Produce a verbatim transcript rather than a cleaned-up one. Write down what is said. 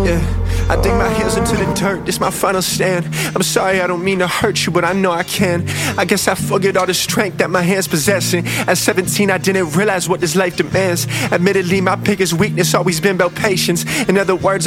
Yeah, I dig my heels into the dirt, this my final stand. I'm sorry, I don't mean to hurt you, but I know I can. I guess I forget all the strength that my hands possessing. At seventeen, I didn't realize what this life demands. Admittedly, my biggest weakness always been about patience. In other words,